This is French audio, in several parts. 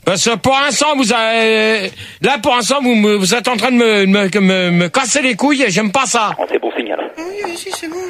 Parce que pour l'instant, vous êtes en train de me casser les couilles et j'aime pas ça. Oh, c'est bon signal. Oui, si, c'est bon.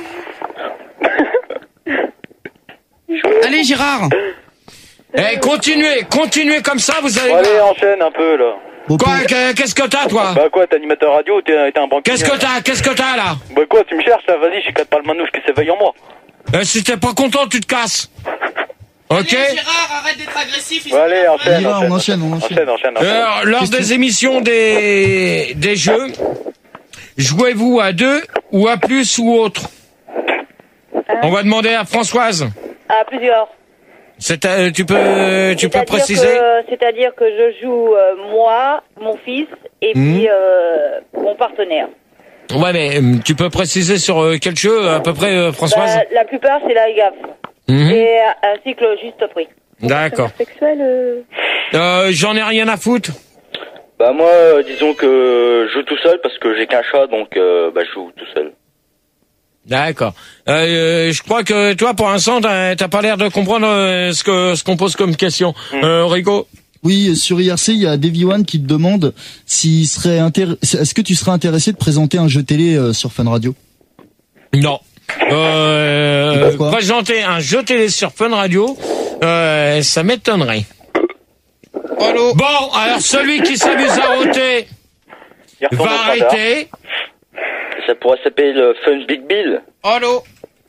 Allez, Gérard. Continuez comme ça, vous allez... Allez, enchaîne un peu, là. Quoi, qu'est-ce que t'as, toi? Bah quoi, t'es animateur radio ou t'es un banquier? Qu'est-ce que t'as, là? Bah quoi, tu me cherches, là? Vas-y, je capte pas le manouche qui s'éveille en moi. Si t'es pas content, tu te casses. Ok? Allez, Gérard, arrête d'être agressif. Allez, enchaîne. On enchaîne. Lors des émissions des jeux, jouez-vous à 2 ou à plus ou autre? On va demander à Françoise. À plusieurs. Tu peux préciser? C'est-à-dire que je joue moi, mon fils et puis mon partenaire. Ouais, mais tu peux préciser sur quel jeu à peu près, Françoise? La plupart, c'est la gaffe. Et ainsi que le juste prix. D'accord. Sexuel J'en ai rien à foutre. Bah moi, disons que je joue tout seul parce que j'ai qu'un chat, donc je joue tout seul. D'accord. Je crois que toi, pour l'instant, t'as pas l'air de comprendre ce qu'on pose comme question. Rico? Oui, sur IRC, il y a Davy One qui te demande est-ce que tu serais intéressé de présenter un jeu télé sur Fun Radio? Non. Présenter un jeu télé sur Fun Radio, ça m'étonnerait. Allô. Bon, alors celui qui s'amuse à rôter va arrêter. Ça pourrait s'appeler le Fun Big Bill. Allô.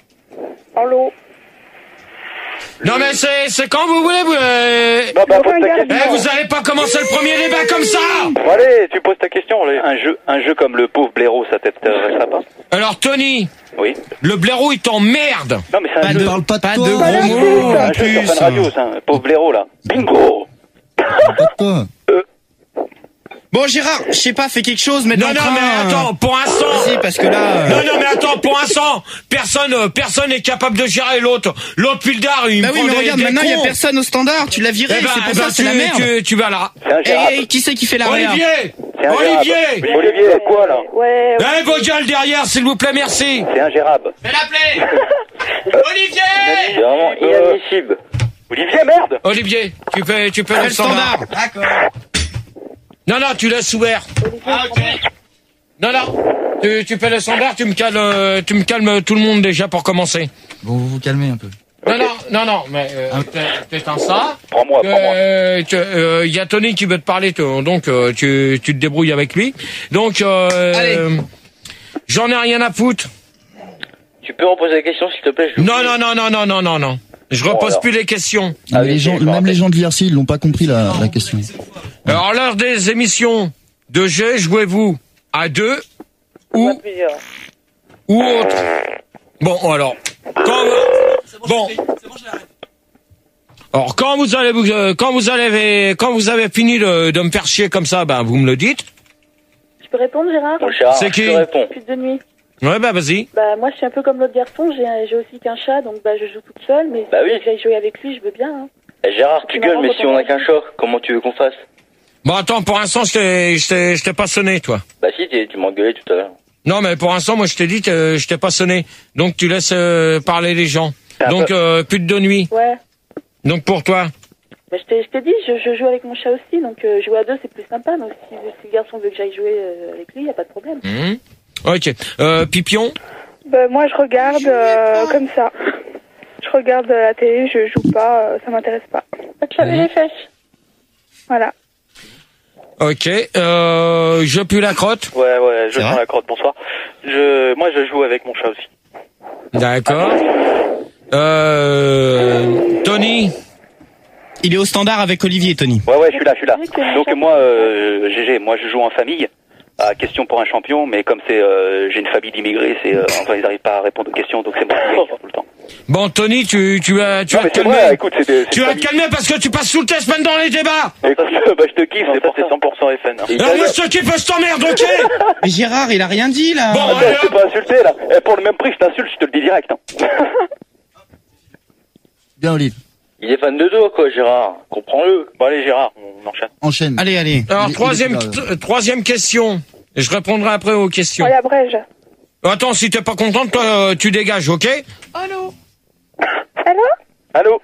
Non mais c'est quand vous voulez. Vous allez pas commencer le premier débat comme ça. Bon, allez, tu poses ta question. Un jeu comme le pauvre blaireau, ça t'intéresserait pas? Alors Tony. Oui. Le blaireau il t'emmerde. Non mais c'est un jeu. Parle pas de toi. de gros mots en Un jeu plus. sur Fun Radio, ça. Un pauvre blaireau là. Bingo. Parle pas de toi. Bon, Gérard, je sais pas, fais quelque chose, mais Non, mais attends, pour l'instant. Vas-y, parce que là. Non, mais attends, pour l'instant, personne n'est capable de gérer l'autre. L'autre Pildar, il me Bah oui, prend mais des regarde, maintenant il y a cons. personne au standard, tu l'as viré, c'est pour ça, c'est la merde. Tu vas là. Et qui c'est qui fait la réa? Olivier, quoi là? Ouais. Vos gueules derrière, s'il vous plaît, merci. C'est ingérable. Fais l'appeler. Olivier. C'est vraiment inadmissible. Olivier, merde. Olivier, tu peux le standard. D'accord. Non, tu laisses ouvert. Ah, ok. Non, tu fais le standard, tu me calmes tout le monde déjà pour commencer. Bon, vous vous calmez un peu. Non, mais t'éteins ça. Prends-moi. Il y a Tony qui veut te parler, donc tu te débrouilles avec lui. Donc, j'en ai rien à foutre. Tu peux reposer la question s'il te plaît? Non. Je repose plus les questions. Ah, même les gens de l'IRC, ils l'ont pas compris la question. Alors, lors des émissions de jeu, jouez-vous à 2 ou autre? Bon, alors. Alors, quand vous avez fini de me faire chier comme ça, vous me le dites. Je peux répondre, Gérard? C'est qui? Plus de nuit. Ouais, vas-y. Moi, je suis un peu comme l'autre garçon. J'ai aussi qu'un chat, donc je joue toute seule. Mais Bah oui. si j'aille jouer avec lui, je veux bien. Hein. Gérard, tu gueules, mais si on a qu'un chat, comment tu veux qu'on fasse? Bon, attends, pour l'instant, je t'ai pas sonné, toi. Bah si, tu m'as gueulé tout à l'heure. Non, mais pour l'instant, moi, je t'ai dit que je t'ai pas sonné. Donc, tu laisses parler les gens. Donc, plus de nuit. Ouais. Donc, pour toi. Bah, je t'ai dit, je joue avec mon chat aussi, donc jouer à 2, c'est plus sympa. Donc, si le garçon veut que j'aille jouer avec lui, y a pas de problème. Ok. Pipion? Moi, je regarde comme ça. Je regarde la télé, je joue pas, ça m'intéresse pas. Pas de chat les fesses. Voilà. Ok. Je pue la crotte? Ouais, je prends la crotte, bonsoir. Moi, je joue avec mon chat aussi. D'accord. Tony? Il est au standard avec Olivier, Tony. Ouais, je suis là. Donc moi, GG, moi je joue en famille. Question pour un champion, mais comme j'ai une famille d'immigrés, ils n'arrivent pas à répondre aux questions, donc c'est moi qui gagne tout le temps. Bon, Tony, tu vas te calmer. Vrai, écoute, tu vas te calmer parce que tu passes sous le test maintenant dans les débats. Écoute, je te kiffe, c'est pour ça. 100% FN. Moi, je te kiffe, je t'emmerde, ok? Mais Gérard, il a rien dit, là. Bon, je t'ai pas insulté, là. Pour le même prix, je t'insulte, je te le dis direct. Bien, Olive. Il est fan de toi, quoi, Gérard. Comprends-le. Bon, allez, Gérard, on enchaîne. Enchaîne. Allez. Alors, troisième question. Je répondrai après aux questions. Oh, la brèche. Attends, si t'es pas contente, toi, tu dégages, ok? Allô? Allô?